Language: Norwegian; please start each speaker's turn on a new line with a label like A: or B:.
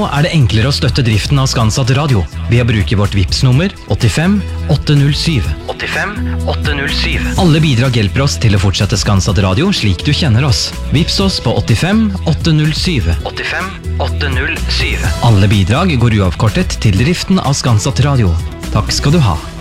A: det enklere å støtte driften av Skansatt Radio ved å bruke vårt Vipps-nummer 85 807. 85 807. Alle bidrag hjelper oss til å fortsette Skansatt Radio slik du kjenner oss. Vipps oss på 85 807. 85 807. Alle bidrag går uavkortet til driften av Skansatt Radio. Takk skal du ha.